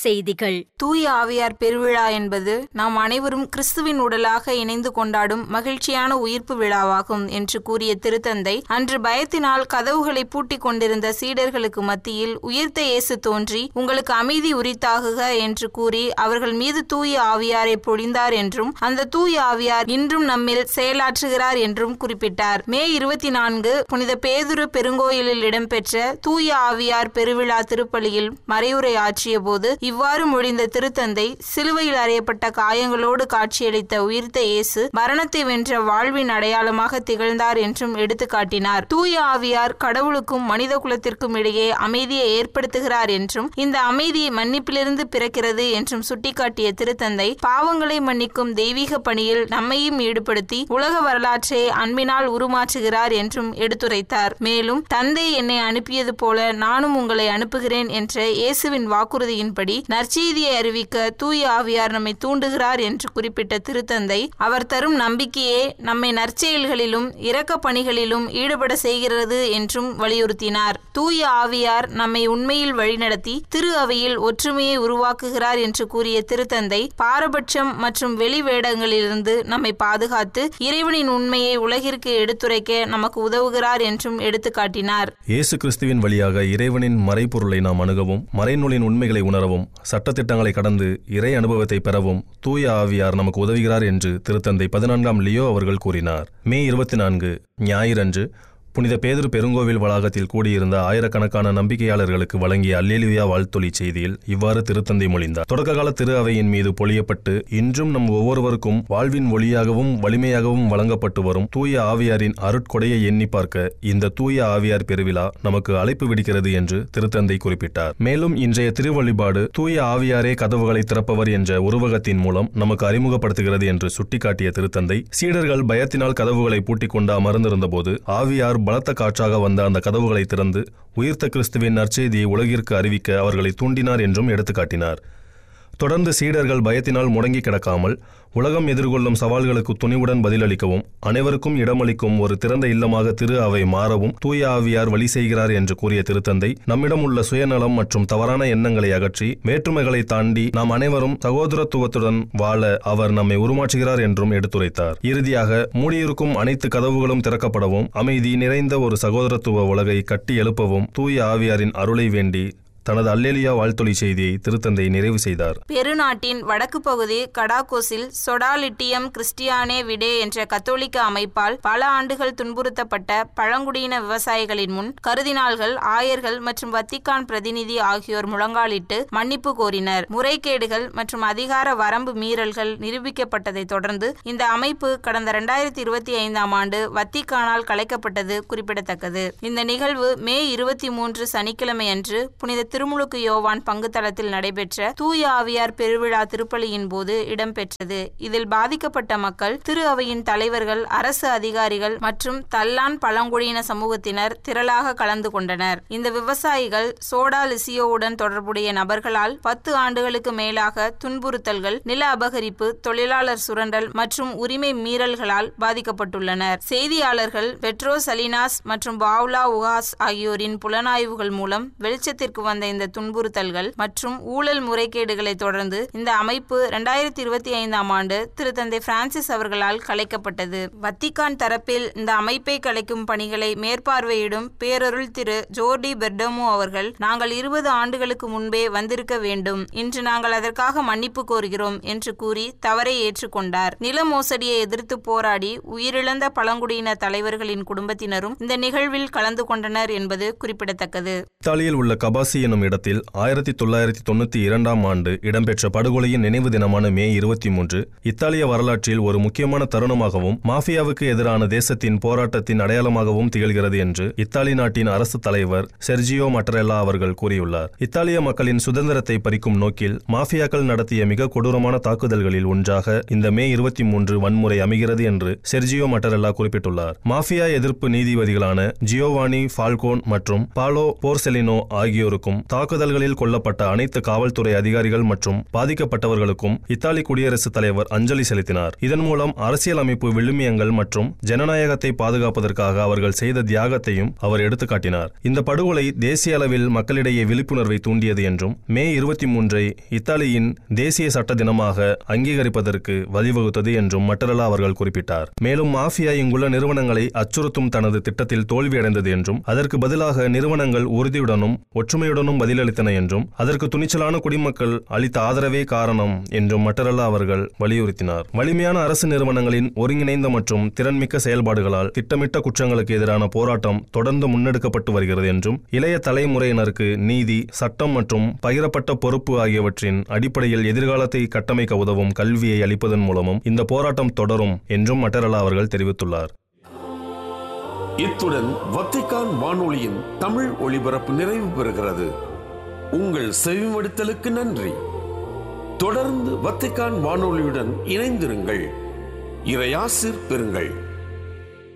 செய்திகள். தூய ஆவியார் பெருவிழா என்பது நாம் அனைவரும் கிறிஸ்துவின் உடலாக இணைந்து கொண்டாடும் மகிழ்ச்சியான உயிர்ப்பு விழாவாகும் என்று கூறிய திருத்தந்தை, அன்று பயத்தினால் கதவுகளை பூட்டிக் கொண்டிருந்த சீடர்களுக்கு மத்தியில் உயிர்த்த இயேசு தோன்றி, உங்களுக்கு அமைதி உரித்தாகுக என்று கூறி அவர்கள் மீது தூய ஆவியாரை பொழிந்தார் என்றும், அந்த தூய ஆவியார் இன்றும் நம்மில் செயலாற்றுகிறார் என்றும் குறிப்பிட்டார். மே 24 புனித பேதுரு பெருங்கோயிலில் இடம்பெற்ற தூய ஆவியார் பெருவிழா திருப்பலியில் மறையுரை ஆற்றிய போது இவ்வாறு மொழிந்த திருத்தந்தை, சிலுவையில் அறையப்பட்ட காயங்களோடு காட்சியளித்த உயிர்த்த இயேசு மரணத்தை வென்ற வாழ்வின் அடையாளமாக திகழ்ந்தார் என்றும் எடுத்து காட்டினார். தூய ஆவியார் கடவுளுக்கும் மனித குலத்திற்கும் இடையே அமைதியை ஏற்படுத்துகிறார் என்றும், இந்த அமைதி மன்னிப்பிலிருந்து பிறக்கிறது என்றும் சுட்டிக்காட்டிய திருத்தந்தை, பாவங்களை மன்னிக்கும் தெய்வீக பணியில் நம்மையும் ஈடுபடுத்தி உலக வரலாற்றை அன்பினால் உருமாற்றுகிறார் என்றும் எடுத்துரைத்தார். மேலும், தந்தை என்னை அனுப்பியது போல நானும் உங்களை அனுப்புகிறேன் என்ற இயேசுவின் வாக்குறுதியின்படி நற்செய்தியை அறிவிக்க தூய ஆவியார் நம்மை தூண்டுகிறார் என்று குறிப்பிட்ட திருத்தந்தை, அவர் தரும் நம்பிக்கையே நம்மை நற்செயல்களிலும் இரக்க பணிகளிலும் ஈடுபட செய்கிறது என்றும் வலியுறுத்தினார். தூய ஆவியார் நம்மை உண்மையில் வழிநடத்தி திரு அவையில் ஒற்றுமையை உருவாக்குகிறார் என்று கூறிய திருத்தந்தை, பாரபட்சம் மற்றும் வெளி வேடங்களிலிருந்து நம்மை பாதுகாத்து இறைவனின் உண்மையை உலகிற்கு எடுத்துரைக்க நமக்கு உதவுகிறார் என்றும் எடுத்து காட்டினார். இயேசு கிறிஸ்துவின் வழியாக இறைவனின் மறைபொருளை நாம் அணுகவும், மறைநூலின் உண்மைகளை உணரவும், சட்டத்திட்டங்களை கடந்து இறை அனுபவத்தை பெறவும் தூய ஆவியார் நமக்கு உதவுகிறார் என்று திருத்தந்தை 14ஆம் லியோ அவர்கள் கூறினார். மே 24 ஞாயிறன்று புனித பேதுரு பெருங்கோவில் வளாகத்தில் கூடியிருந்த ஆயிரக்கணக்கான நம்பிக்கையாளர்களுக்கு வழங்கிய அல்லேலூயா வாழ்த்தொலி செய்தியில் இவ்வாறு திருத்தந்தை மொழிந்தார். தொடக்ககால திரு அவையின் மீது பொழியப்பட்டு இன்றும் நம் ஒவ்வொருவருக்கும் வாழ்வின் ஒளியாகவும் வலிமையாகவும் வழங்கப்பட்டு வரும் தூய ஆவியாரின் அருட்கொடையை எண்ணி பார்க்க இந்த தூய ஆவியார் பெருவிழா நமக்கு அழைப்பு விடுக்கிறது என்று திருத்தந்தை குறிப்பிட்டார். மேலும் இன்றைய திருவழிபாடு தூய ஆவியாரே கதவுகளை திறப்பவர் என்ற உருவகத்தின் மூலம் நமக்கு அறிமுகப்படுத்துகிறது என்று சுட்டிக்காட்டிய திருத்தந்தை, சீடர்கள் பயத்தினால் கதவுகளை பூட்டிக் கொண்டு அமர்ந்திருந்த போது ஆவியார் பலத்த காற்றாக வந்த அந்த கதவுகளை திறந்து உயிர்த்த கிறிஸ்துவின் நற்செய்தியை உலகிற்கு அறிவிக்க அவர்களை தூண்டினார் என்றும் எடுத்துக்காட்டினார். தொடர்ந்து சீடர்கள் பயத்தினால் முடங்கி கிடக்காமல் உலகம் எதிர்கொள்ளும் சவால்களுக்கு துணிவுடன் பதிலளிக்கவும், அனைவருக்கும் இடமளிக்கும் ஒரு திறந்த இல்லமாக திரு அவை மாறவும் தூய ஆவியார் வழி செய்கிறார் என்று கூறிய திருத்தந்தை, நம்மிடம் உள்ள சுயநலம் மற்றும் தவறான எண்ணங்களை அகற்றி வேற்றுமைகளை தாண்டி நாம் அனைவரும் சகோதரத்துவத்துடன் வாழ அவர் நம்மை உருமாற்றுகிறார் என்றும் எடுத்துரைத்தார். இறுதியாக, மூடியிருக்கும் அனைத்து கதவுகளும் திறக்கப்படவும், அமைதி நிறைந்த ஒரு சகோதரத்துவ உலகை கட்டி எழுப்பவும் தூய ஆவியாரின் அருளை வேண்டி தனது அல்லேலூயா வாழ்த்தொலி செய்தியை திருத்தந்தை நிறைவு செய்தார். பெருநாட்டின் வடக்கு பகுதி கடாகோஸில் சொடாலிட்டியம் கிறிஸ்டியானே விடே என்ற கத்தோலிக்க அமைப்பால் பல ஆண்டுகள் துன்புறுத்தப்பட்ட பழங்குடியின விவசாயிகளின் முன் கருதினால்கள், ஆயர்கள் மற்றும் வத்திக்கான் பிரதிநிதி ஆகியோர் முழங்காலிட்டு மன்னிப்பு கோரினர். முறைகேடுகள் மற்றும் அதிகார வரம்பு மீறல்கள் நிரூபிக்கப்பட்டதை தொடர்ந்து இந்த அமைப்பு கடந்த 2025ஆம் ஆண்டு வத்திக்கானால் கலைக்கப்பட்டது குறிப்பிடத்தக்கது. இந்த நிகழ்வு மே 23 சனிக்கிழமை அன்று புனித திருமுழுக்கு யோவான் பங்குத்தளத்தில் நடைபெற்ற தூய ஆவியார் பெருவிழா திருப்பலியின் போது இடம்பெற்றது. இதில் பாதிக்கப்பட்ட மக்கள், திரு அவையின் தலைவர்கள், அரசு அதிகாரிகள் மற்றும் தல்லான் பழங்குடியின சமூகத்தினர் திரளாக கலந்து கொண்டனர். இந்த விவசாயிகள் சோடா லிசியோவுடன் தொடர்புடைய நபர்களால் 10 ஆண்டுகளுக்கு மேலாக துன்புறுத்தல்கள், நில அபகரிப்பு, தொழிலாளர் சுரண்டல் மற்றும் உரிமை மீறல்களால் பாதிக்கப்பட்டுள்ளனர். செய்தியாளர்கள் பெட்ரோ சலினாஸ் மற்றும் பாவ்லா உகாஸ் ஆகியோரின் புலனாய்வுகள் மூலம் வெளிச்சத்திற்கு வந்த இந்த துன்புறுத்தல்கள் மற்றும் ஊழல் முறைகேடுகளை தொடர்ந்து இந்த அமைப்பு 2025ஆம் ஆண்டு திருத்தந்தை பிரான்சிஸ் அவர்களால் கலைக்கப்பட்டது. வத்திக்கான் தரப்பில் இந்த அமைப்பை கலைக்கும் பணிகளை மேற்பார்வையிடும் பேரருள் திரு ஜோர்டி பெர்டமோ அவர்கள், நாங்கள் 20 ஆண்டுகளுக்கு முன்பே வந்திருக்க வேண்டும், இன்று நாங்கள் அதற்காக மன்னிப்பு கோருகிறோம் என்று கூறி தவறை ஏற்றுக்கொண்டார். நில மோசடியை எதிர்த்து போராடி உயிரிழந்த பழங்குடியின தலைவர்களின் குடும்பத்தினரும் இந்த நிகழ்வில் கலந்து கொண்டனர் என்பது குறிப்பிடத்தக்கது. இத்தாலியில் உள்ள கபாசி எனும் இடத்தில் 1992ஆம் ஆண்டு இடம்பெற்ற படுகொலையின் நினைவு தினமான மே 23 இத்தாலிய வரலாற்றில் ஒரு முக்கியமான தருணமாகவும் மாஃபியாவுக்கு எதிரான தேசத்தின் போராட்டத்தின் அடையாளமாகவும் திகழ்கிறது என்று இத்தாலி நாட்டின் அரசு தலைவர் செர்ஜியோ மட்டரெல்லா அவர்கள் கூறியுள்ளார். இத்தாலிய மக்களின் சுதந்திரத்தை பறிக்கும் நோக்கில் மாஃபியாக்கள் நடத்திய மிக கொடூரமான தாக்குதல்களில் ஒன்றாக இந்த மே 23 வன்முறை அமைகிறது என்று செர்ஜியோ மட்டரெல்லா குறிப்பிட்டுள்ளார். மாஃபியா எதிர்ப்பு நீதிபதிகளான ஜியோவானி ஃபால்கோன் மற்றும் பாலோ போர்செலினோ ஆகியோருக்கும் தாக்குதல்களில் கொல்லப்பட்ட அனைத்து காவல்துறை அதிகாரிகள் மற்றும் பாதிக்கப்பட்டவர்களுக்கும் இத்தாலி குடியரசுத் தலைவர் அஞ்சலி செலுத்தினார். இதன் மூலம் அரசியல் அமைப்பு விழுமியங்கள் மற்றும் ஜனநாயகத்தை பாதுகாப்பதற்காக அவர்கள் செய்த தியாகத்தையும் அவர் எடுத்துக்காட்டினார். இந்த படுகொலை தேசிய அளவில் மக்களிடையே விழிப்புணர்வை தூண்டியது என்றும் மே 23 இத்தாலியின் தேசிய சட்ட தினமாக அங்கீகரிப்பதற்கு வழிவகுத்தது என்றும் மட்டரலா அவர்கள் குறிப்பிட்டார். மேலும் மாஃபியா இங்குள்ள நிறுவனங்களை அச்சுறுத்தும் தனது திட்டத்தில் தோல்வியடைந்தது என்றும் அதற்கு பதிலாக நிறுவனங்கள் உறுதியுடனும் ஒற்றுமையுடனும் பதிலளித்தன என்றும் அதற்கு துணிச்சலான குடிமக்கள் அளித்த ஆதரவே காரணம் என்றும் மட்டரலா அவர்கள் வலியுறுத்தினார். வலிமையான அரசு நிறுவனங்களின் ஒருங்கிணைந்த மற்றும் திறன்மிக்க செயல்பாடுகளால் திட்டமிட்ட குற்றங்களுக்கு எதிரான போராட்டம் தொடர்ந்து முன்னெடுக்கப்பட்டு வருகிறது என்றும் இளைய தலைமுறையினருக்கு நீதி, சட்டம் மற்றும் பகிரப்பட்ட பொறுப்பு ஆகியவற்றின் அடிப்படையில் எதிர்காலத்தை கட்டமைக்க உதவும் கல்வியை அளிப்பதன் மூலமும் இந்த போராட்டம் தொடரும் என்றும் மட்டரலா அவர்கள் தெரிவித்துள்ளார். இத்துடன் வத்திக்கான் வானொலியின் தமிழ் ஒளிபரப்பு நிறைவு பெறுகிறது. உங்கள் செவிமடுத்தலுக்கு நன்றி. தொடர்ந்து வத்திக்கான் வானொலியுடன் இணைந்திருங்கள். இறையாசிர் பெறுங்கள்.